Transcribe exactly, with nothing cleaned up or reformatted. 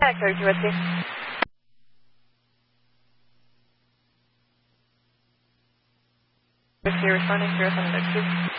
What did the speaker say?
Code U S C. Whiskey responding, zero seven six two.